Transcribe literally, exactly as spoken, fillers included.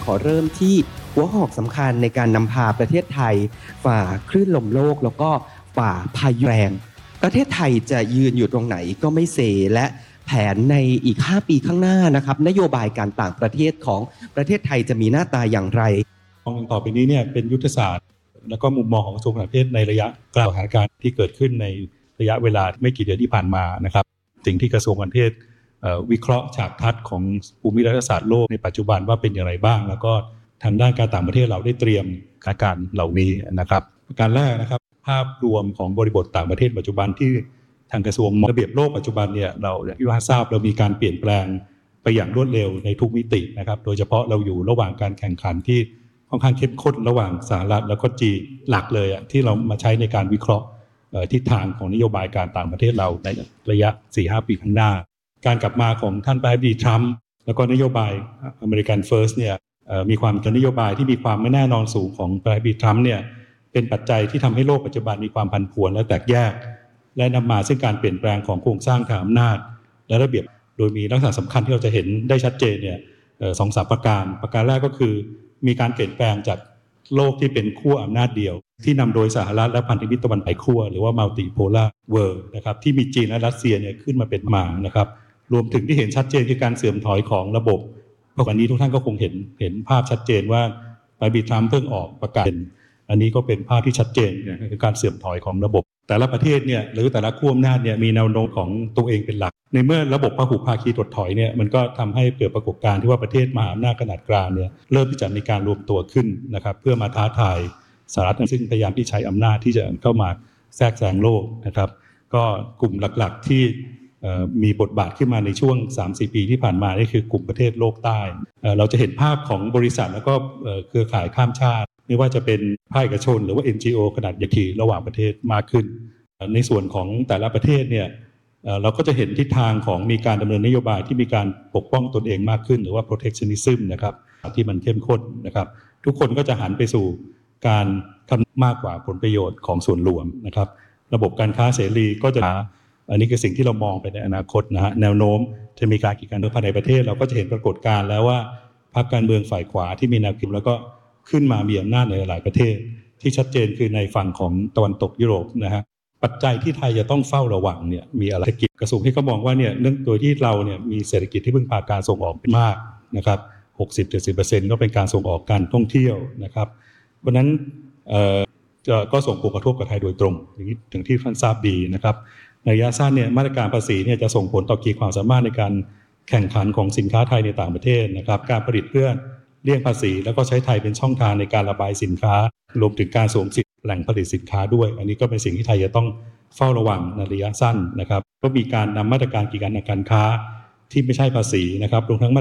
อเริ่มที่หัวหอกสำคัญในการนำพาประเทศไทยฝ่าคลื่นลมโลกแล้วก็ฝ่าพายุแรงประเทศไทยจะยืนอยู่ตรงไหนก็ไม่เซและแผนในอีกห้าปีข้างหน้านะครับนโยบายการต่างประเทศของประเทศไทยจะมีหน้าตาอย่างไรต่อไปนี้เนี่ยเป็นยุทธศาสตร์แล้วก็มุมมองของกระทรวงต่างประเทศในระยะกลางสถานการณ์ที่เกิดขึ้นในระยะเวลาไม่กี่เดือนที่ผ่านมานะครับสิ่งที่กระทรวงต่างประเทศวิเคราะห์ฉากทัศน์ของภูมิรัฐศาสตร์โลกในปัจจุบันว่าเป็นอย่างไรบ้างแล้วก็ทางด้านการต่างประเทศเราได้เตรียมการการเหล่านี้นะครับประการแรกนะครับภาพรวมของบริบทต่างประเทศปัจจุบันที่ทางกระทรวงระเบียบโลกปัจจุบันเนี่ยเราอย่างที่ทราบเรามีการเปลี่ยนแปลงไปอย่างรวดเร็วในทุกมิตินะครับโดยเฉพาะเราอยู่ระหว่างการแข่งขันที่ค่อนข้างเข้มข้นระหว่างสหรัฐแล้วก็จีนหลักเลยอ่ะที่เรามาใช้ในการวิเคราะห์ทิศทางของนโยบายการต่างประเทศเราในระยะ สี่ถึงห้า ปีข้างหน้าการกลับมาของท่านประธานาธิบดีทรัมป์แล้วก็นโยบายอเมริกันเฟิร์สเนี่ยมีความเป็นนโยบายที่มีความไม่แน่นอนสูงของประธานาธิบดีทรัมป์เนี่ยเป็นปัจจัยที่ทำให้โลกปัจจุบันมีความผันผวนและแตกแยกและนำมาซึ่งการเปลี่ยนแปลงของโครงสร้างทางอำนาจและระเบียบโดยมีลักษณะสำคัญที่เราจะเห็นได้ชัดเจนเนี่ยสองสามประการประการแรกก็คือมีการเปลี่ยนแปลงจากโลกที่เป็นขั้วอำนาจเดียวที่นำโดยสหรัฐและพันธมิตรตะวันตกขั้วหรือว่า multipolar world นะครับที่มีจีนและรัสเซียเนี่ยขึ้นมาเป็นมานะครับรวมถึงที่เห็นชัดเจนคือการเสื่อมถอยของระบบวันนี้ทุกท่านก็คงเห็นเห็นภาพชัดเจนว่าประธานาธิบดีทรัมป์เพิ่งออกประกาศอันนี้ก็เป็นภาพที่ชัดเจนคือการเสื่อมถอยของระบบแต่ละประเทศเนี่ยหรือแต่ละขั้วอำนาจเนี่ยมีแนวโน้มของตัวเองเป็นหลักในเมื่อระบบพหุภาคีถดถอยเนี่ยมันก็ทำให้เกิดปรากฏการณ์ที่ว่าประเทศมหาอำนาจขนาดกลางเนี่ยเริ่มที่จะมีการรวมตัวขึ้นนะครับเพื่อมาท้าทายสหรัฐซึ่งพยายามที่ใช้อำนาจที่จะเข้ามาแทรกแซงโลกนะครับก็กลุ่มหลักๆที่มีบทบาทขึ้นมาในช่วง สามถึงสี่ ปีที่ผ่านมานี่คือกลุ่มประเทศโลกใต้เราจะเห็นภาพของบริษัทแล้วก็เครือข่ายข้ามชาติไม่ว่าจะเป็นภาคเอกชนหรือว่า เอ็น จี โอ ขนาดใหญ่ระหว่างประเทศมากขึ้นในส่วนของแต่ละประเทศเนี่ยเราก็จะเห็นทิศทางของมีการดำเนินนโยบายที่มีการปกป้องตนเองมากขึ้นหรือว่า protectionism นะครับที่มันเข้มข้นนะครับทุกคนก็จะหันไปสู่การทำมากกว่าผลประโยชน์ของส่วนรวมนะครับระบบการค้าเสรีก็จะอันนี้คือสิ่งที่เรามองไปในอนาคตนะฮะแนวโน้มจะมีการกีดกันภายในประเทศเราก็จะเห็นปรากฏการณ์แล้วว่าพรรคการเมืองฝ่ายขวาที่มีแนวคิดแล้วก็ขึ้นมามีอำนาจในหลายประเทศที่ชัดเจนคือในฝั่งของตะวันตกยุโรปนะฮะปัจจัยที่ไทยจะต้องเฝ้าระวังเนี่ยมีอะไรเศรษฐกิจกระทรวงที่เขามองว่าเนี่ยเนื่องโดยที่เราเนี่ยมีเศรษฐกิจที่พึ่งพาการส่งออกมากนะครับ หกสิบถึงเจ็ดสิบเปอร์เซ็นต์ ก็เป็นการส่งออกการท่องเที่ยวนะครับเพราะนั้นเอ่อก็ส่งผลกระทบกับไทยโดยตรงอย่างนี้ถึงที่ท่านทราบดีนะครับในระยะสั้นเนี่ยมาตรการภาษีเนี่ยจะส่งผลต่อขีดความสามารถในการแข่งขันของสินค้าไทยในต่างประเทศนะครับการผลิตเพื่อเลี่ยงภาษีแล้วก็ใช้ไทยเป็นช่องทางในการระบายสินค้ารวมถึงการสวมสิทธิ์แหล่งผลิตสินค้าด้วยอันนี้ก็เป็นสิ่งที่ไทยจะต้องเฝ้าระวังในระยะสั้นนะครับก็มีการนำมาตรการกีดกันทางการค้าที่ไม่ใช่ภาษีนะครับรวมทั้ง